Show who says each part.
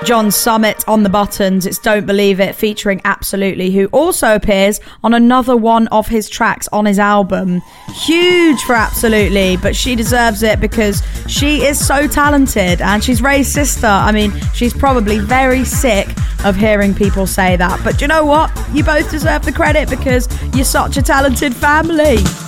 Speaker 1: John Summit on the buttons. It's Don't Believe It featuring Absolutely, who also appears on another one of his tracks on his album. Huge for Absolutely, but she deserves it because she is so talented and she's Ray's sister. I mean, she's probably very sick of hearing people say that. But you know what? You both deserve the credit because you're such a talented family.